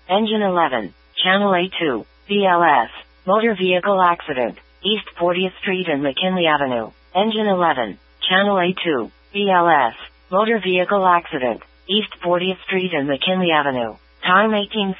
Engine 11. Channel A2. BLS. Motor vehicle accident. East 40th Street and McKinley Avenue. Engine 11. Channel A2. BLS. Motor vehicle accident. East 40th Street and McKinley Avenue. Time 18:50.